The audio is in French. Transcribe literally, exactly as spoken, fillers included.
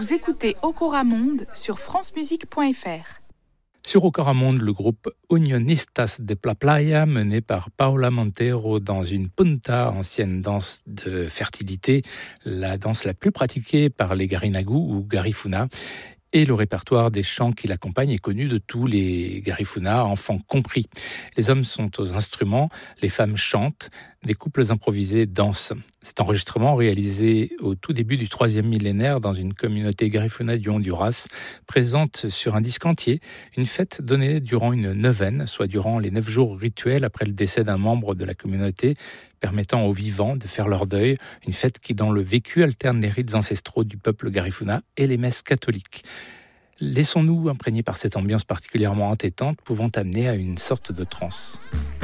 Vous écoutez Ocoramonde sur francemusique point f r. Sur Ocoramonde, le groupe Unionistas de la Playa, mené par Paula Montero dans une punta, ancienne danse de fertilité, la danse la plus pratiquée par les Garinagu ou Garifuna. Et le répertoire des chants qui l'accompagnent est connu de tous les Garifuna, enfants compris. Les hommes sont aux instruments, les femmes chantent, des couples improvisés dansent. Cet enregistrement, réalisé au tout début du troisième millénaire dans une communauté Garifuna du Honduras, présente sur un disque entier une fête donnée durant une neuvaine, soit durant les neuf jours rituels après le décès d'un membre de la communauté, permettant aux vivants de faire leur deuil, une fête qui, dans le vécu, alterne les rites ancestraux du peuple Garifuna et les messes catholiques. Laissons-nous imprégner par cette ambiance particulièrement entêtante, pouvant amener à une sorte de transe.